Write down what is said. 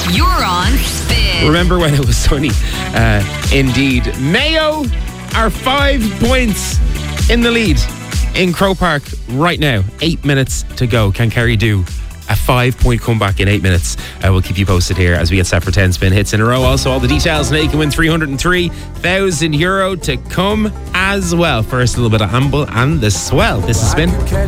You're on Spin. Remember when it was sunny? Indeed. Mayo are 5 points in the lead in Croke Park right now. 8 minutes to go. Can Kerry do a 5-point comeback in 8 minutes? We'll keep you posted here as we get set for 10 spin hits in a row. Also, all the details, and you can win €303,000 to come as well. First, a little bit of Amble and the Swell. This is Spin.